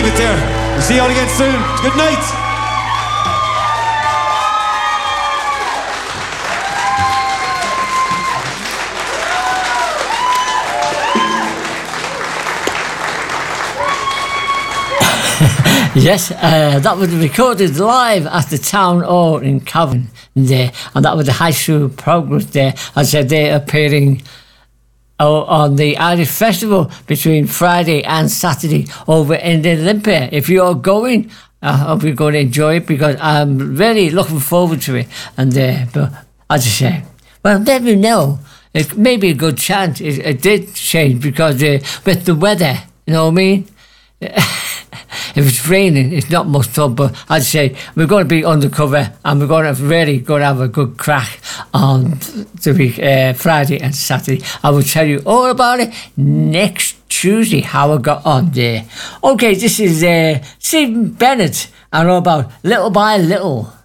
it there. We'll see you all again soon. Good night. Yes, that was recorded live at the Town Hall in Cavan there, and that was the High School Progress there. As I said, they're appearing on the Irish Festival between Friday and Saturday over in the Olympia. If you're going, I hope you're going to enjoy it, because I'm really looking forward to it. And but as I say, well, never know. It may be a good chance. It did change because with the weather, you know what I mean? If it's raining, it's not much fun, but I'd say we're going to be undercover and we're going to have a good crack on the week, Friday and Saturday. I will tell you all about it next Tuesday, how I got on there. Okay, this is Stephen Bennett and all about Little by Little.